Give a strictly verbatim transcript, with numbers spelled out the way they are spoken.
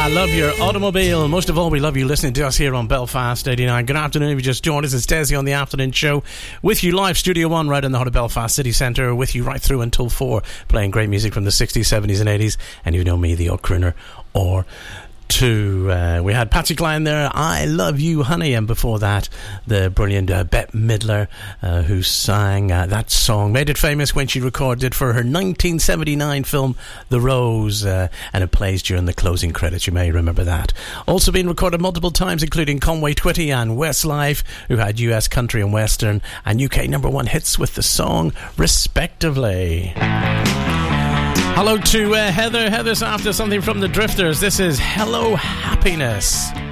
I love your automobile. Most of all, we love you listening to us here on Belfast eighty-nine. Good afternoon. If you just joined us, it's Desi on the Afternoon Show with you live, Studio One, right in the heart of Belfast City Centre, with you right through until four, playing great music from the sixties, seventies and eighties. And you know me, the old crooner, or two. Uh, we had Patsy Cline there, I Love You Honey, and before that the brilliant uh, Bette Midler, uh, who sang uh, that song, made it famous when she recorded it for her nineteen seventy-nine film The Rose, uh, and it plays during the closing credits. You may remember that. Also been recorded multiple times, including Conway Twitty and Westlife, who had U S country and western and U K number one hits with the song respectively. Hello to uh, Heather. Heather's after something from the Drifters. This is Hello Happiness.